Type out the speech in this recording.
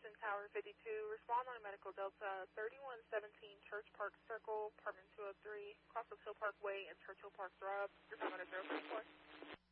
Houston Tower 52, respond on Medical Delta 3117 Church Park Circle, apartment 203, Crossroads Hill Parkway and Churchill Park Drive. Your time at 034.